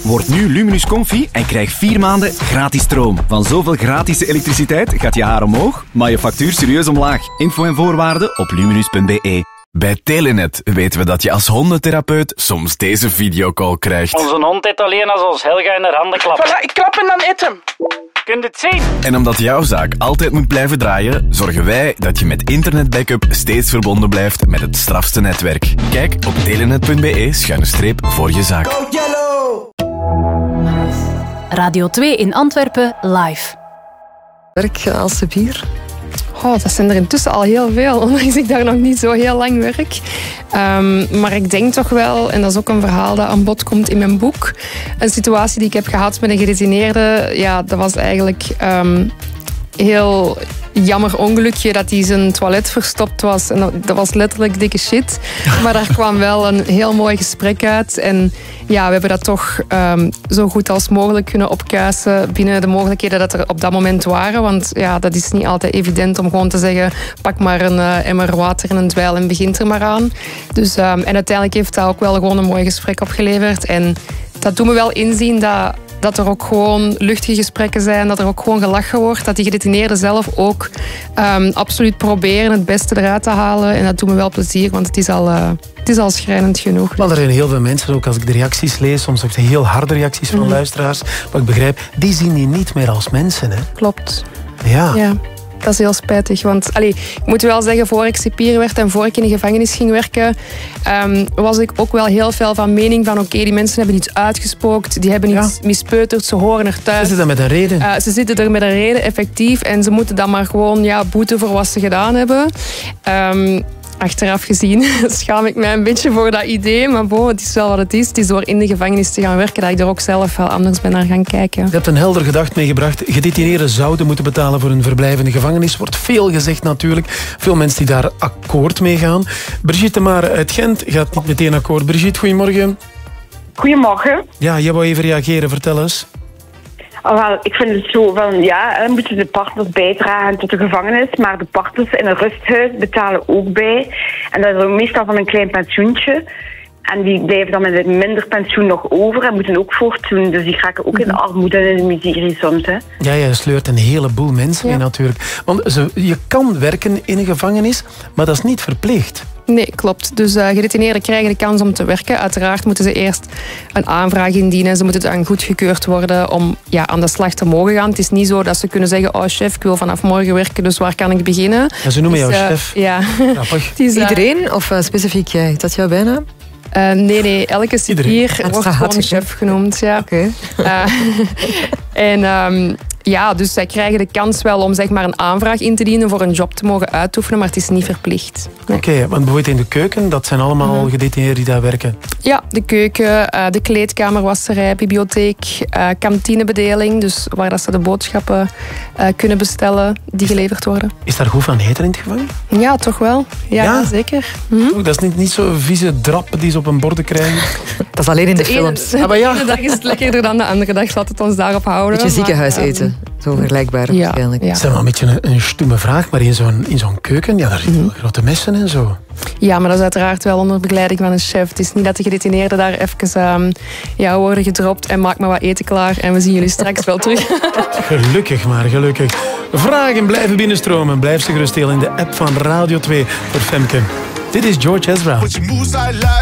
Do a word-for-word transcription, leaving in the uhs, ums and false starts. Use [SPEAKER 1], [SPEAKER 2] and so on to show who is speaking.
[SPEAKER 1] Word nu Luminus Comfy en krijg vier maanden gratis stroom. Van zoveel gratis elektriciteit gaat je haar omhoog, maar je factuur serieus omlaag. Info en voorwaarden op luminus punt b e. Bij Telenet weten we dat je als hondentherapeut soms deze videocall krijgt.
[SPEAKER 2] Onze hond eet alleen als ons Helga in haar handen klapt.
[SPEAKER 3] Voilà, ik klap en dan eet hem.
[SPEAKER 2] Kun je het zien?
[SPEAKER 1] En omdat jouw zaak altijd moet blijven draaien, zorgen wij dat je met internetbackup steeds verbonden blijft met het strafste netwerk. Kijk op telenet punt b e schuine streep voor je zaak.
[SPEAKER 4] Radio twee in Antwerpen live.
[SPEAKER 5] Werk als de bier?
[SPEAKER 6] Oh, dat zijn er intussen al heel veel, ondanks ik daar nog niet zo heel lang werk. Um, maar ik denk toch wel, en dat is ook een verhaal dat aan bod komt in mijn boek, een situatie die ik heb gehad met een gedetineerde, ja, dat was eigenlijk um, heel jammer ongelukje dat hij zijn toilet verstopt was. En dat was letterlijk dikke shit. Maar daar kwam wel een heel mooi gesprek uit. En ja, we hebben dat toch um, zo goed als mogelijk kunnen opkuisen binnen de mogelijkheden dat er op dat moment waren. Want ja, dat is niet altijd evident om gewoon te zeggen, pak maar een uh, emmer water en een dweil en begint er maar aan. Dus, um, en uiteindelijk heeft dat ook wel gewoon een mooi gesprek opgeleverd. En dat doet me wel inzien dat dat er ook gewoon luchtige gesprekken zijn, dat er ook gewoon gelachen wordt, dat die gedetineerden zelf ook um, absoluut proberen het beste eruit te halen. En dat doet me wel plezier, want het is al, uh, het is al schrijnend genoeg.
[SPEAKER 7] Maar er zijn heel veel mensen, ook als ik de reacties lees, soms ook heel harde reacties van mm. luisteraars, maar ik begrijp, die zien die niet meer als mensen. Hè?
[SPEAKER 6] Klopt.
[SPEAKER 7] Ja.
[SPEAKER 6] ja. Dat is heel spijtig, want allee, ik moet wel zeggen, voor ik cipier werd en voor ik in de gevangenis ging werken, um, was ik ook wel heel veel van mening van oké, okay, die mensen hebben iets uitgespookt, die hebben iets ja. mispeuterd, ze horen er thuis.
[SPEAKER 7] Ze zitten met een reden.
[SPEAKER 6] Uh, ze zitten er met een reden, effectief, en ze moeten dan maar gewoon ja, boeten voor wat ze gedaan hebben. Um, Achteraf gezien schaam ik mij een beetje voor dat idee. Maar bo, het is wel wat het is. Het is door in de gevangenis te gaan werken dat ik er ook zelf wel anders ben naar gaan kijken.
[SPEAKER 7] Je hebt een helder gedachte meegebracht. Gedetineerden zouden moeten betalen voor hun verblijf in de gevangenis. Wordt veel gezegd natuurlijk. Veel mensen die daar akkoord mee gaan. Brigitte Mare uit Gent gaat niet meteen akkoord. Brigitte, goedemorgen.
[SPEAKER 8] Goedemorgen.
[SPEAKER 7] Ja, jij wou even reageren. Vertel eens.
[SPEAKER 8] Oh, wel, ik vind het zo van, ja, dan moeten de partners bijdragen tot de gevangenis, maar de partners in een rusthuis betalen ook bij. En dat is ook meestal van een klein pensioentje. En die blijven dan met een minder pensioen nog over en moeten ook voortdoen. Dus die raken ook in de armoede en in de miserie soms. Hè.
[SPEAKER 7] Ja, je sleurt een heleboel mensen mee ja. natuurlijk. Want ze, je kan werken in een gevangenis, maar dat is niet verplicht.
[SPEAKER 6] Nee, klopt. Dus uh, gedetineerden krijgen de kans om te werken. Uiteraard moeten ze eerst een aanvraag indienen. Ze moeten dan goedgekeurd worden om ja, aan de slag te mogen gaan. Het is niet zo dat ze kunnen zeggen, oh chef, ik wil vanaf morgen werken, dus waar kan ik beginnen?
[SPEAKER 7] Ja, ze noemen
[SPEAKER 6] dus,
[SPEAKER 7] jou
[SPEAKER 6] uh,
[SPEAKER 7] chef.
[SPEAKER 6] Ja.
[SPEAKER 5] is, uh, Iedereen of uh, specifiek jij? Is dat jouw bijnaam?
[SPEAKER 6] Uh, nee, nee. Elke cipier wordt gewoon chef genoemd. Ja.
[SPEAKER 5] Oké. Okay.
[SPEAKER 6] Uh, en... Um, Ja, dus zij krijgen de kans wel om zeg maar, een aanvraag in te dienen voor een job te mogen uitoefenen, maar het is niet verplicht. Nee.
[SPEAKER 7] Oké, okay, want bijvoorbeeld in de keuken, dat zijn allemaal mm-hmm. gedetineerden die daar werken?
[SPEAKER 6] Ja, de keuken, de kleedkamer, wasserij, bibliotheek, kantinebedeling, dus waar dat ze de boodschappen kunnen bestellen die geleverd worden.
[SPEAKER 7] Is daar goed van eten in het gevangen?
[SPEAKER 6] Ja, toch wel. Ja, ja? zeker.
[SPEAKER 7] Mm-hmm. Dat is niet, niet zo'n vieze drap die ze op een borden krijgen?
[SPEAKER 5] Dat is alleen in de, de films.
[SPEAKER 6] Ene, ah, ja. De ene dag is het lekkerder dan de andere dag, laat het ons daarop houden.
[SPEAKER 5] Beetje ziekenhuis eten. Zo vergelijkbaar
[SPEAKER 6] ja,
[SPEAKER 5] waarschijnlijk.
[SPEAKER 6] Ja.
[SPEAKER 7] Het is wel een beetje een, een stoeme vraag, maar in zo'n, in zo'n keuken, ja, daar zitten mm. grote messen en zo.
[SPEAKER 6] Ja, maar dat is uiteraard wel onder begeleiding van een chef. Het is niet dat de gedetineerden daar even um, ja, worden gedropt en maak maar wat eten klaar en we zien jullie straks wel terug.
[SPEAKER 7] Gelukkig maar, gelukkig. Vragen blijven binnenstromen. Blijf ze gerust delen in de app van Radio twee voor Femke. Dit is George Ezra.